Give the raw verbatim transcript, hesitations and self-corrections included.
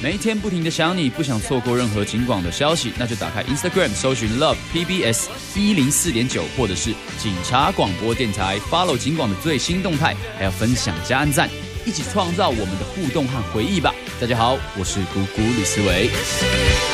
每一天不停的想你，不想错过任何警广的消息，那就打开 Instagram 搜寻 Love P B S 一零四点九，或者是警察广播电台 ，follow 警广的最新动态，还要分享加按赞，一起创造我们的互动和回忆吧。大家好，我是姑姑李思维。